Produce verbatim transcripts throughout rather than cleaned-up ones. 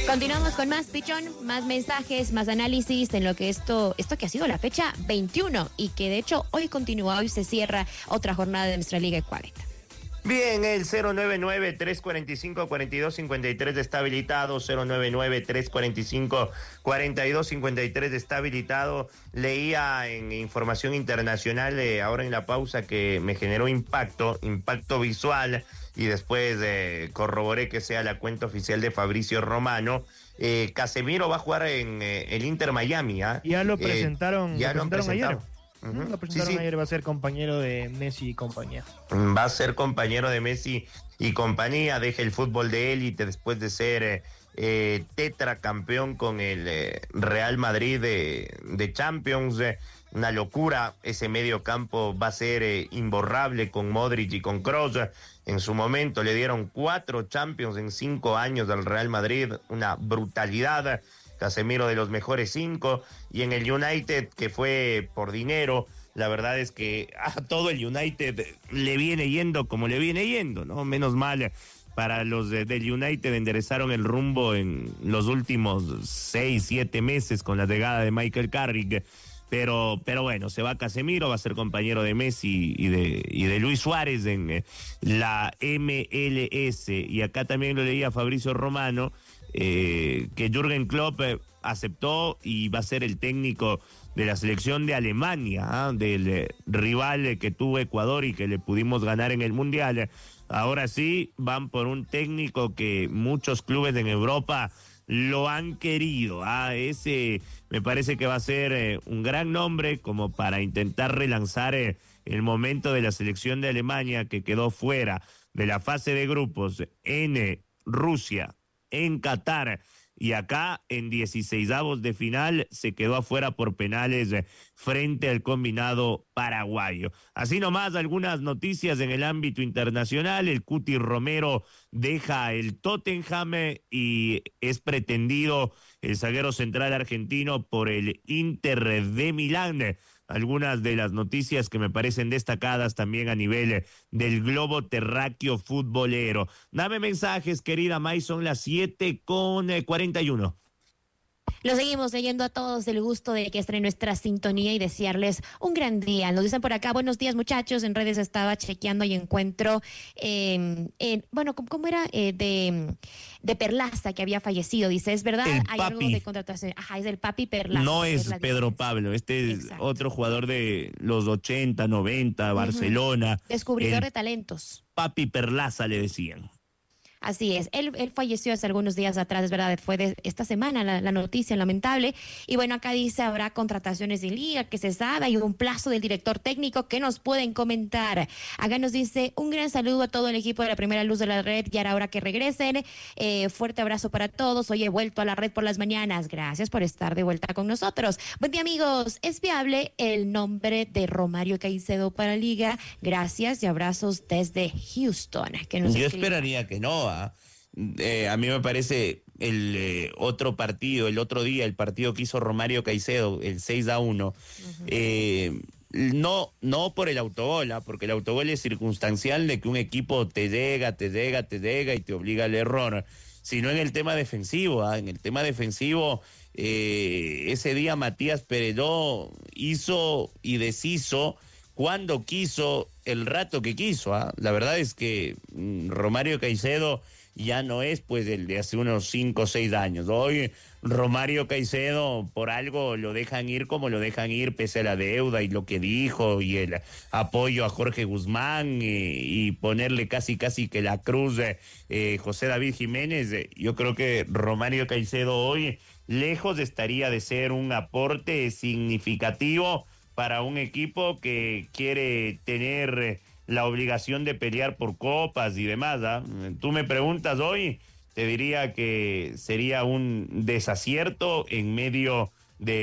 Continuamos con más, Pichón, más mensajes, más análisis en lo que esto, esto que ha sido la fecha veintiuno y que de hecho hoy continúa, hoy se cierra otra jornada de nuestra Liga Ecuadeta. Bien, el cero nueve nueve, tres cuatro cinco, cuatro dos cinco tres está habilitado, cero nueve nueve, tres cuatro cinco, cuatro dos cinco tres está habilitado. Leía en información internacional, eh, ahora en la pausa, que me generó impacto, impacto visual, y después eh, corroboré que sea la cuenta oficial de Fabrizio Romano. Eh, Casemiro va a jugar en eh, el Inter Miami. ¿eh? Ya lo presentaron, eh, ya lo lo presentaron ayer. Uh-huh. Lo presentaron sí, sí. ayer, va a ser compañero de Messi y compañía. Va a ser compañero de Messi y compañía, deja el fútbol de élite después de ser eh, eh, tetracampeón con el eh, Real Madrid de, de Champions. Eh, una locura, ese medio campo va a ser eh, imborrable con Modric y con Kroos. En su momento le dieron cuatro Champions en cinco años al Real Madrid, una brutalidad. Casemiro de los mejores cinco, y en el United, que fue por dinero, la verdad es que a todo el United le viene yendo como le viene yendo, ¿no? Menos mal para los de, del United, enderezaron el rumbo en los últimos seis, siete meses con la llegada de Michael Carrick, pero, pero bueno, se va Casemiro, va a ser compañero de Messi y de, y de Luis Suárez en eh, la M L S, y acá también lo leía Fabrizio Romano, Eh, que Jürgen Klopp eh, aceptó y va a ser el técnico de la selección de Alemania, ¿eh? del eh, rival eh, que tuvo Ecuador y que le pudimos ganar en el Mundial. Ahora sí, van por un técnico que muchos clubes en Europa lo han querido. ¿eh? Ese me parece que va a ser eh, un gran nombre como para intentar relanzar eh, el momento de la selección de Alemania, que quedó fuera de la fase de grupos en eh, Rusia, en Qatar, y acá en dieciseisavos de final se quedó afuera por penales frente al combinado paraguayo. Así nomás algunas noticias en el ámbito internacional. El Cuti Romero deja el Tottenham y es pretendido el zaguero central argentino por el Inter de Milán. Algunas de las noticias que me parecen destacadas también a nivel del globo terráqueo futbolero. Dame mensajes, querida May, son las siete con cuarenta y uno. Lo seguimos leyendo a todos, el gusto de que estén en nuestra sintonía y desearles un gran día. Nos dicen por acá, buenos días muchachos, en redes estaba chequeando y encuentro, eh, eh, bueno, ¿cómo, cómo era? Eh, de, de Perlaza, que había fallecido, dice, ¿es verdad? El Hay papi. algo de contratación. Ajá, es el papi Perlaza. No es, es Pedro Pablo, este es Exacto. otro jugador de los ochenta, noventa, Barcelona. Uh-huh. Descubridor el de talentos. Papi Perlaza le decían. Así es, él, él falleció hace algunos días atrás, es verdad, fue de esta semana la, la noticia lamentable. Y bueno, acá dice, habrá contrataciones de liga, que se sabe, hay un plazo del director técnico que nos pueden comentar. Acá nos dice, un gran saludo a todo el equipo de la Primera Luz de la Red, y ahora que regresen, eh, fuerte abrazo para todos. Hoy he vuelto a la red por las mañanas, gracias por estar de vuelta con nosotros. Buen día amigos, ¿es viable el nombre de Romario Caicedo para liga? Gracias y abrazos desde Houston. Que nos Yo escriba. esperaría que no. Eh, a mí me parece el eh, otro partido, el otro día, el partido que hizo Romario Caicedo, el seis a uno, uh-huh. eh, no, no por el autogol, ¿eh? Porque el autogol es circunstancial de que un equipo te llega, te llega, te llega y te obliga al error, sino en el tema defensivo. ¿eh? En el tema defensivo, eh, ese día Matías Perelló hizo y deshizo cuando quiso, el rato que quiso. ¿eh? La verdad es que mm, Romario Caicedo ya no es pues el de hace unos cinco o seis años. Hoy Romario Caicedo por algo lo dejan ir como lo dejan ir, pese a la deuda y lo que dijo y el apoyo a Jorge Guzmán y, y ponerle casi casi que la cruz eh, José David Jiménez. Eh, yo creo que Romario Caicedo hoy lejos estaría de ser un aporte significativo para un equipo que quiere tener la obligación de pelear por copas y demás. ¿eh? Tú me preguntas hoy, te diría que sería un desacierto en medio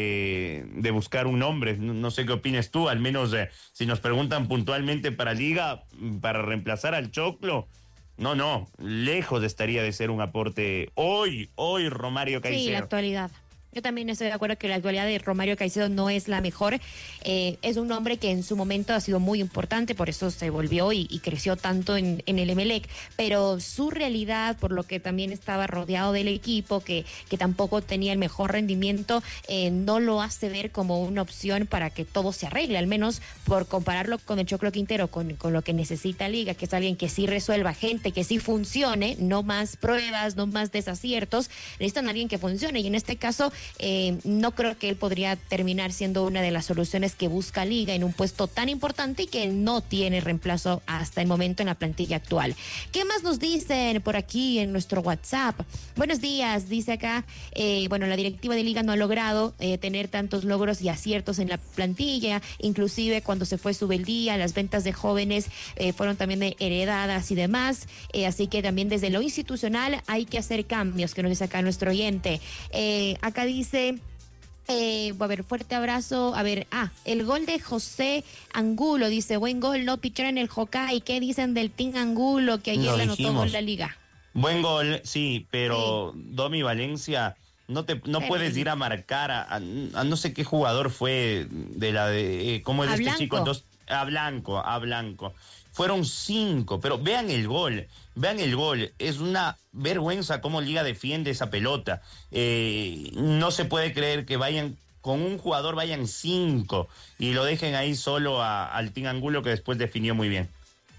de, de buscar un nombre. No, no sé qué opinas tú, al menos eh, si nos preguntan puntualmente para Liga, para reemplazar al Choclo. No, no, lejos estaría de ser un aporte hoy, hoy Romario Caicedo. Sí, la actualidad. Yo también estoy de acuerdo que la actualidad de Romario Caicedo no es la mejor. Eh, es un hombre que en su momento ha sido muy importante, por eso se volvió y, y creció tanto en, en el Emelec. Pero su realidad, por lo que también estaba rodeado del equipo, que, que tampoco tenía el mejor rendimiento, eh, no lo hace ver como una opción para que todo se arregle, al menos por compararlo con el Choclo Quintero, con, con lo que necesita Liga, que es alguien que sí resuelva, gente que sí funcione, no más pruebas, no más desaciertos. Necesitan a alguien que funcione y en este caso Eh, no creo que él podría terminar siendo una de las soluciones que busca Liga en un puesto tan importante y que no tiene reemplazo hasta el momento en la plantilla actual. ¿Qué más nos dicen por aquí en nuestro WhatsApp? Buenos días, dice acá, eh, bueno, la directiva de Liga no ha logrado eh, tener tantos logros y aciertos en la plantilla, inclusive cuando se fue Subeldía, las ventas de jóvenes eh, fueron también heredadas y demás, eh, así que también desde lo institucional hay que hacer cambios, que nos dice acá nuestro oyente. Eh, acá dice Dice, eh, a ver, fuerte abrazo. A ver, ah, el gol de José Angulo, dice, buen gol, no pichar en el Hokkaido. ¿Qué dicen del Team Angulo que ayer Lo le anotó dijimos. gol la Liga? Buen gol, sí, pero sí. Domi Valencia, no te no Pero, puedes ir a marcar a, a, a no sé qué jugador fue de la de, eh, ¿cómo es a este Blanco. chico? Entonces, a Blanco, a Blanco. Fueron cinco, pero vean el gol, vean el gol. Es una vergüenza cómo Liga defiende esa pelota. Eh, no se puede creer que vayan, con un jugador vayan cinco y lo dejen ahí solo a, al Team Angulo, que después definió muy bien.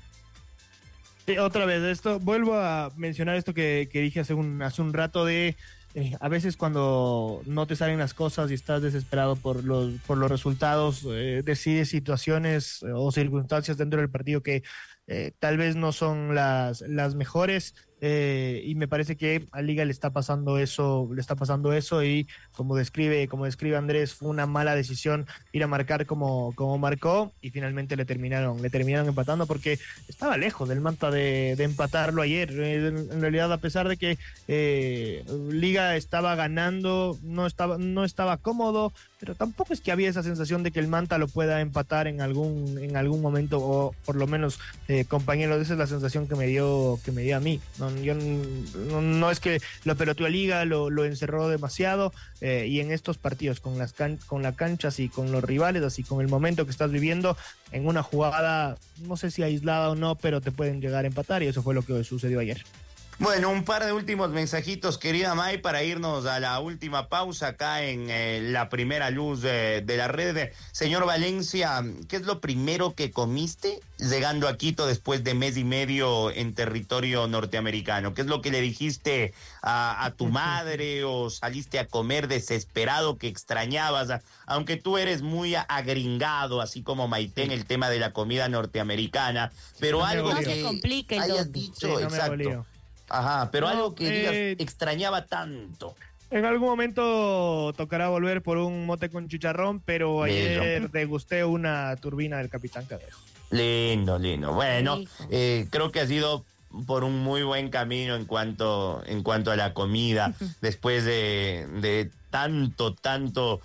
Sí, otra vez, esto, vuelvo a mencionar esto que, que dije hace un, hace un rato de... Eh, a veces cuando no te salen las cosas y estás desesperado por los, por los resultados, eh, decides situaciones eh, o circunstancias dentro del partido que eh, tal vez no son las, las mejores, eh, y me parece que a Liga le está pasando eso, le está pasando eso y como describe, como describe Andrés, fue una mala decisión ir a marcar como, como marcó y finalmente le terminaron, le terminaron empatando porque estaba lejos del Manta de, de empatarlo ayer. Eh, en, en realidad, a pesar de que eh, Liga estaba ganando, no estaba, no estaba cómodo, pero tampoco es que había esa sensación de que el Manta lo pueda empatar en algún, en algún momento, o por lo menos, eh, compañeros, esa es la sensación que me dio, que me dio a mí. No, yo, no, no es que lo peloteó a Liga, lo, lo encerró demasiado, eh, y en estos partidos, con las can, con la cancha, así con los rivales, así con el momento que estás viviendo, en una jugada, no sé si aislada o no, pero te pueden llegar a empatar, y eso fue lo que sucedió ayer. Bueno, un par de últimos mensajitos, querida May, para irnos a la última pausa acá en eh, la primera luz eh, de la red. Señor Valencia, ¿qué es lo primero que comiste llegando a Quito después de mes y medio en territorio norteamericano? ¿Qué es lo que le dijiste a, a tu madre o saliste a comer desesperado que extrañabas? Aunque tú eres muy agringado, así como Maite, en el tema de la comida norteamericana, pero No algo me que se complique el hayas Domi. dicho, Sí, no me exacto. volvió. Ajá, pero No, algo que digas, eh, extrañaba tanto. En algún momento tocará volver por un mote con chicharrón, pero Bello. ayer degusté una turbina del Capitán Cadejo. Lindo, lindo. Bueno, Rico. eh, creo que ha sido por un muy buen camino en cuanto, en cuanto a la comida, después de, de tanto, tanto,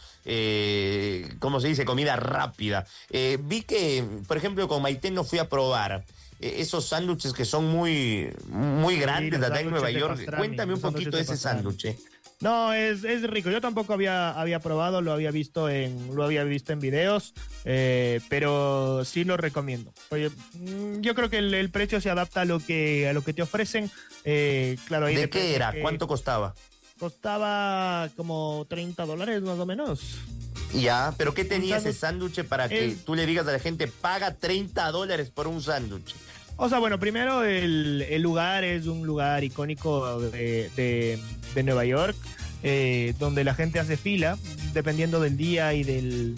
eh, ¿cómo se dice? Comida rápida. Eh, vi que, por ejemplo, con Maite no fui a probar eh, esos sándwiches que son muy, muy grandes los allá en sándwiches Nueva de York. pastrami, Cuéntame un los sándwiches poquito de de ese pastrami. sándwich. No, es, es rico. Yo tampoco había, había probado, lo había visto en, lo había visto en videos, eh, pero sí lo recomiendo. Oye, mm, yo creo que el, el precio se adapta a lo que, a lo que te ofrecen. Eh, claro, ahí ¿De depende qué era? que ¿Cuánto costaba? Costaba como treinta dólares más o menos. Ya, pero ¿qué tenía sándwich- ese sándwich para que el- tú le digas a la gente, paga treinta dólares por un sándwich? O sea, bueno, primero el, el lugar es un lugar icónico de, de, de Nueva York, eh, donde la gente hace fila, dependiendo del día y del,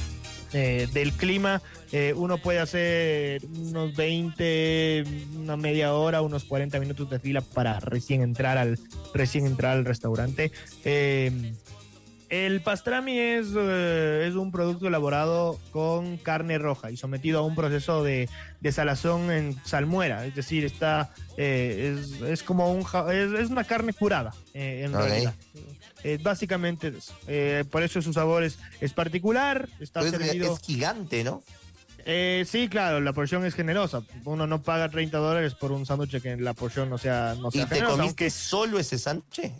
eh, del clima. Eh, uno puede hacer unos veinte, una media hora, unos cuarenta minutos de fila para recién entrar al, recién entrar al restaurante. Eh, El pastrami es, eh, es un producto elaborado con carne roja y sometido a un proceso de, de salazón en salmuera, es decir, está eh, es, es como un ja- es, es una carne curada, eh, en Ok. realidad. Eh, básicamente es eso. Eh, por eso su sabor es, es particular, está Pues servido. es gigante, ¿no? Eh, sí, claro, la porción es generosa. Uno no paga treinta dólares por un sándwich que la porción no sea, no sea ¿Y te generosa, comiste aunque- solo ese sándwich?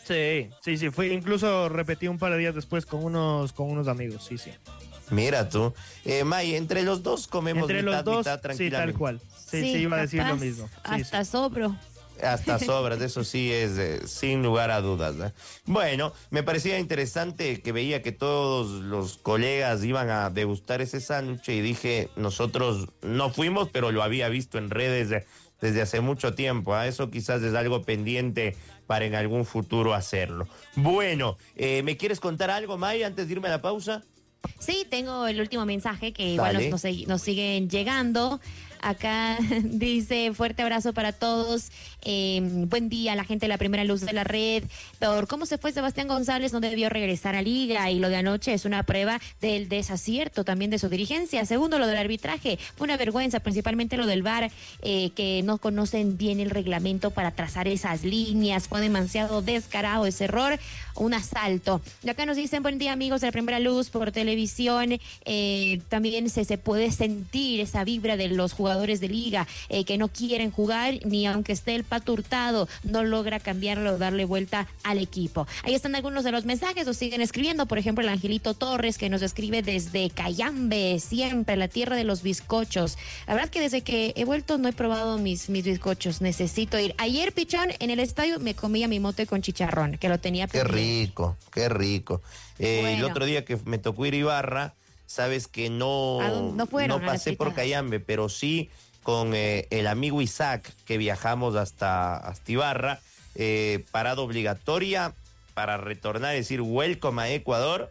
Sí, sí, sí, fue, incluso repetí un par de días después con unos, con unos amigos, sí, sí. Mira tú. Eh, May, entre los dos comemos Entre mitad, los dos, mitad sí, tranquilamente. tal cual. Sí, sí, iba a decir lo mismo. Sí, hasta sí. sobro. Hasta sobras, eso sí es eh, sin lugar a dudas, ¿eh? Bueno, me parecía interesante que veía que todos los colegas iban a degustar ese sándwich y dije, nosotros no fuimos, pero lo había visto en redes de, desde hace mucho tiempo. ¿eh? Eso quizás es algo pendiente para en algún futuro hacerlo. Bueno, eh, ¿me quieres contar algo, May, antes de irme a la pausa? Sí, tengo el último mensaje que igual Dale. nos, nos, nos siguen llegando. Acá dice, fuerte abrazo para todos, eh, buen día, la gente de la primera luz de la red. Por cómo se fue Sebastián González, no debió regresar a Liga, y lo de anoche es una prueba del desacierto también de su dirigencia. Segundo, lo del arbitraje, fue una vergüenza, principalmente lo del V A R, eh, que no conocen bien el reglamento para trazar esas líneas. Fue demasiado descarado ese error, un asalto. Y acá nos dicen, buen día amigos de la primera luz por televisión, eh, también se, se puede sentir esa vibra de los jugadores de Liga eh, que no quieren jugar, ni aunque esté el Pato Hurtado, no logra cambiarlo o darle vuelta al equipo. Ahí están algunos de los mensajes, nos siguen escribiendo, por ejemplo el Angelito Torres, que nos escribe desde Cayambe, siempre la tierra de los bizcochos. La verdad que desde que he vuelto no he probado mis, mis bizcochos, necesito ir. Ayer, Pichón, en el estadio me comía mi mote con chicharrón, que lo tenía Qué pendiente. rico, qué rico. Eh, Bueno. El otro día que me tocó ir a Ibarra, sabes que no, ¿A dónde? No fueron no a las pasé por picadas. Cayambe, pero sí con eh, el amigo Isaac, que viajamos hasta, hasta Ibarra, eh, parada obligatoria para retornar, es decir, welcome a Ecuador.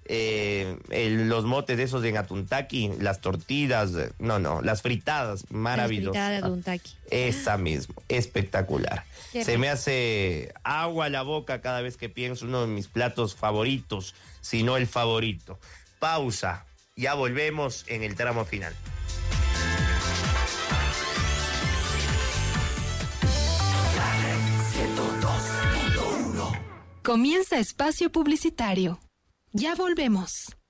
Eh, el- los motes de esos de Atuntaqui, las tortillas, eh, no, no, las fritadas, maravillosas. La fritada de Untaqui. Esa mismo, espectacular. Qué Se rico. me hace agua a la boca cada vez que pienso, uno de mis platos favoritos, si no el favorito. Pausa, ya volvemos en el tramo final. Comienza espacio publicitario. Ya volvemos.